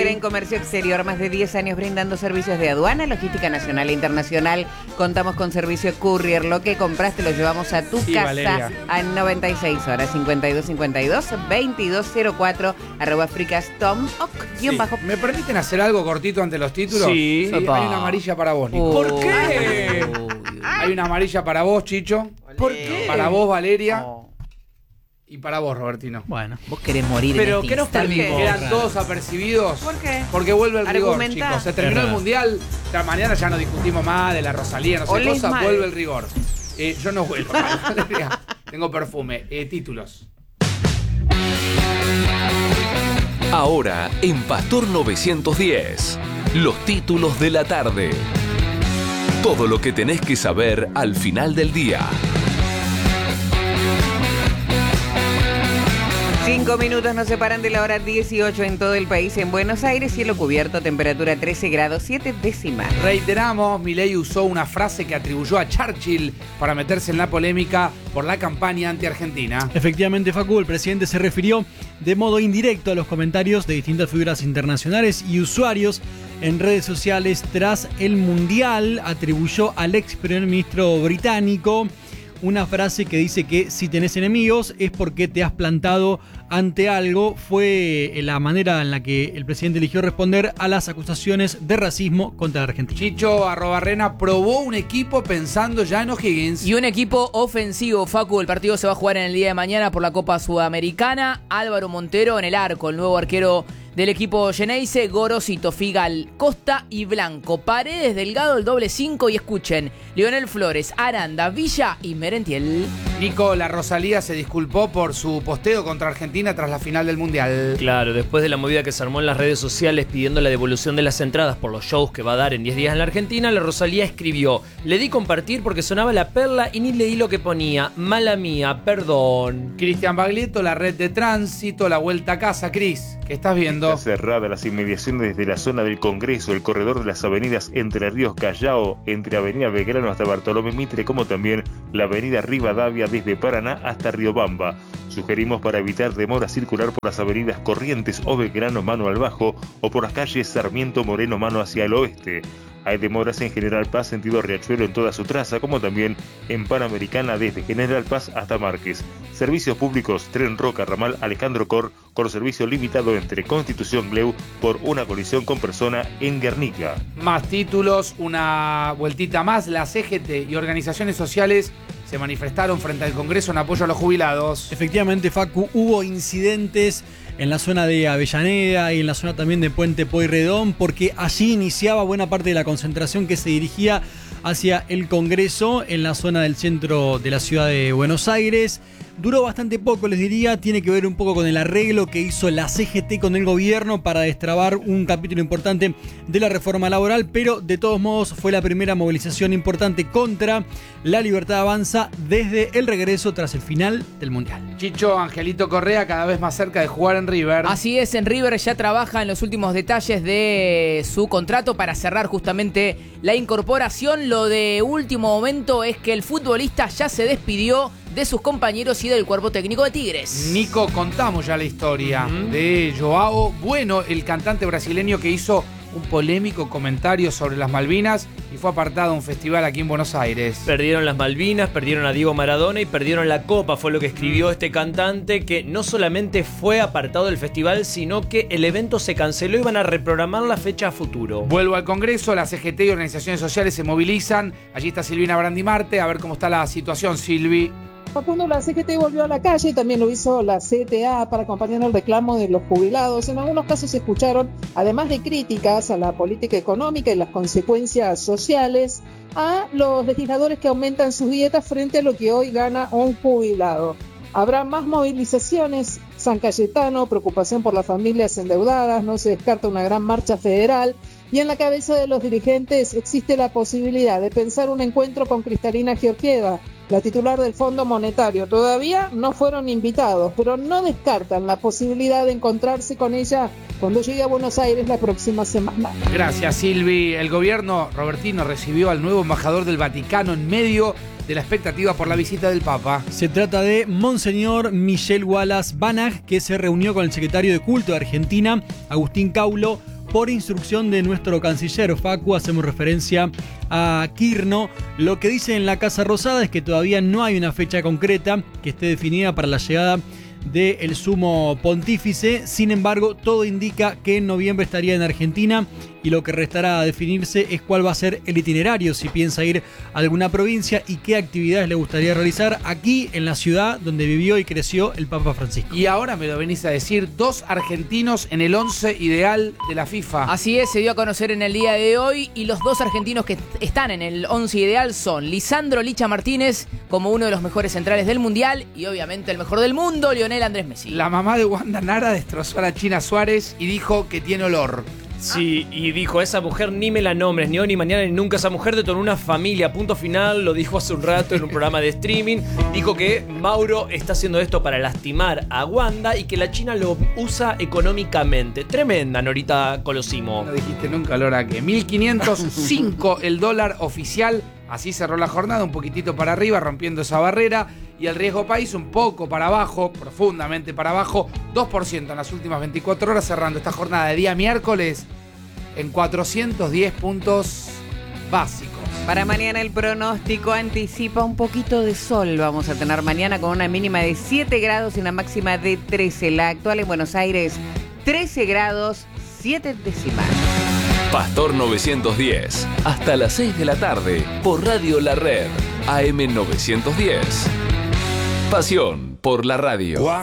Líder en comercio exterior, más de 10 años brindando servicios de aduana, logística nacional e internacional. Contamos con servicio courier. Lo que compraste lo llevamos a tu casa, Valeria. A 96 horas, 5252-2204, @fricastom, bajo. ¿Me permiten hacer algo cortito ante los títulos? Sí. Hay una amarilla para vos, Nico. ¿Por qué? Hay una amarilla para vos, Chicho. ¿Por qué? Para vos, Valeria. Y para vos, Robertino. Bueno, vos querés morir Pero en ¿qué nos perdimos? Quedan todos apercibidos. ¿Por qué? Porque vuelve el rigor, Argumentá. chicos. Se terminó el mundial. Mañana ya no discutimos más de la Rosalía, no sé Olés cosa. mal. Vuelve el rigor. Yo no vuelvo. Valeria. Tengo perfume. Títulos. Ahora, en Pastor 910, los títulos de la tarde. Todo lo que tenés que saber al final del día. 5 minutos nos separan de la hora 18 en todo el país. En Buenos Aires, cielo cubierto, temperatura 13 grados 7 décimas. Reiteramos, Milei usó una frase que atribuyó a Churchill para meterse en la polémica por la campaña anti-Argentina. Efectivamente, Facu, el presidente se refirió de modo indirecto a los comentarios de distintas figuras internacionales y usuarios en redes sociales tras el Mundial. Atribuyó al ex primer ministro británico una frase que dice que si tenés enemigos es porque te has plantado ante algo. Fue la manera en la que el presidente eligió responder a las acusaciones de racismo contra la Argentina. Chicho @Rena probó un equipo pensando ya en O'Higgins. Y un equipo ofensivo, Facu. El partido se va a jugar en el día de mañana por la Copa Sudamericana. Álvaro Montero en el arco, el nuevo arquero del equipo Geneise, Gorosito, Figal, Costa y Blanco. Paredes, Delgado, el doble 5 y escuchen, Lionel Flores, Aranda, Villa y Merentiel. Nico, la Rosalía se disculpó por su posteo contra Argentina tras la final del Mundial. Claro, después de la movida que se armó en las redes sociales pidiendo la devolución de las entradas por los shows que va a dar en 10 días en la Argentina, la Rosalía escribió: le di compartir porque sonaba La Perla y ni leí lo que ponía. Mala mía, perdón. Cristian Baglietto, la red de tránsito, la vuelta a casa. Cris, ¿qué estás viendo? Está cerrada las inmediaciones de la zona del Congreso, el corredor de las avenidas Entre Ríos Callao, entre Avenida Belgrano hasta Bartolomé Mitre, como también la Avenida Rivadavia desde Paraná hasta Riobamba. Sugerimos para evitar demora circular por las avenidas Corrientes o Belgrano mano al bajo o por las calles Sarmiento Moreno mano hacia el oeste. Hay demoras en General Paz sentido Riachuelo en toda su traza, como también en Panamericana desde General Paz hasta Márquez. Servicios públicos, Tren Roca, ramal Alejandro Cor, con servicio limitado entre Constitución Gleu por una colisión con persona en Guernica. Más títulos, una vueltita más. La CGT y organizaciones sociales se manifestaron frente al Congreso en apoyo a los jubilados. Efectivamente, Facu, hubo incidentes en la zona de Avellaneda y en la zona también de Puente Pueyrredón, porque allí iniciaba buena parte de la concentración que se dirigía hacia el Congreso en la zona del centro de la ciudad de Buenos Aires. Duró bastante poco, les diría, tiene que ver un poco con el arreglo que hizo la CGT con el gobierno para destrabar un capítulo importante de la reforma laboral, pero de todos modos fue la primera movilización importante contra la Libertad Avanza desde el regreso tras el final del Mundial. Chicho, Angelito Correa cada vez más cerca de jugar en River. Así es, en River ya trabaja en los últimos detalles de su contrato para cerrar justamente la incorporación. Lo de último momento es que el futbolista ya se despidió de sus compañeros y del cuerpo técnico de Tigres. Nico, contamos ya la historia de Joao Bueno, el cantante brasileño que hizo un polémico comentario sobre las Malvinas y fue apartado a un festival aquí en Buenos Aires. Perdieron las Malvinas, perdieron a Diego Maradona y perdieron la Copa, fue lo que escribió este cantante, que no solamente fue apartado del festival, sino que el evento se canceló y van a reprogramar la fecha a futuro. Vuelvo al Congreso, la CGT y organizaciones sociales se movilizan. Allí está Silvina Brandimarte, a ver cómo está la situación, Silvi. Cuando la CGT volvió a la calle, también lo hizo la CTA para acompañar el reclamo de los jubilados. En algunos casos se escucharon, además de críticas a la política económica y las consecuencias sociales, a los legisladores que aumentan sus dietas frente a lo que hoy gana un jubilado. Habrá más movilizaciones. San Cayetano, preocupación por las familias endeudadas, no se descarta una gran marcha federal. Y en la cabeza de los dirigentes existe la posibilidad de pensar un encuentro con Cristalina Georgieva, la titular del Fondo Monetario. Todavía no fueron invitados, pero no descartan la posibilidad de encontrarse con ella cuando llegue a Buenos Aires la próxima semana. Gracias, Silvi. El gobierno robertino recibió al nuevo embajador del Vaticano en medio de la expectativa por la visita del Papa. Se trata de Monseñor Michel Wallace Banach, que se reunió con el secretario de Culto de Argentina, Agustín Caulo, por instrucción de nuestro canciller Facu. Hacemos referencia a Quirno. Lo que dice en la Casa Rosada es que todavía no hay una fecha concreta que esté definida para la llegada del sumo pontífice. Sin embargo, todo indica que en noviembre estaría en Argentina y lo que restará a definirse es cuál va a ser el itinerario, si piensa ir a alguna provincia y qué actividades le gustaría realizar aquí en la ciudad donde vivió y creció el Papa Francisco. Y ahora me lo venís a decir, 2 argentinos en el 11 ideal de la FIFA. Así es, se dio a conocer en el día de hoy y los 2 argentinos que están en el 11 ideal son Lisandro Licha Martínez como uno de los mejores centrales del Mundial y obviamente el mejor del mundo, Lionel Andrés Messi. La mamá de Wanda Nara destrozó a la China Suárez y dijo que tiene olor. Sí, y dijo, esa mujer ni me la nombres, ni hoy, ni mañana, ni nunca. Esa mujer detonó una familia, punto final. Lo dijo hace un rato en un programa de streaming. Dijo que Mauro está haciendo esto para lastimar a Wanda y que la China lo usa económicamente. Tremenda, Norita Colosimo. No dijiste nunca, Lora, que 1.505 el dólar oficial. Así cerró la jornada, un poquitito para arriba, rompiendo esa barrera. Y el riesgo país un poco para abajo, profundamente para abajo, 2% en las últimas 24 horas, cerrando esta jornada de día miércoles en 410 puntos básicos. Para mañana el pronóstico anticipa un poquito de sol. Vamos a tener mañana con una mínima de 7 grados y una máxima de 13. La actual en Buenos Aires, 13 grados, 7 décimas. Pastor 910, hasta las 6 de la tarde, por Radio La Red, AM 910. Pasión por la radio.